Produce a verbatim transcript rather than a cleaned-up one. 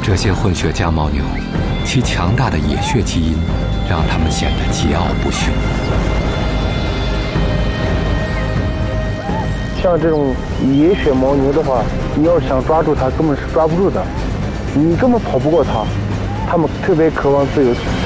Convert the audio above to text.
这些混血家牦牛，其强大的野血基因，让它们显得桀骜不驯。 像这种野血牦牛的话，你要想抓住它，根本是抓不住的，你根本跑不过它。它们特别渴望自由。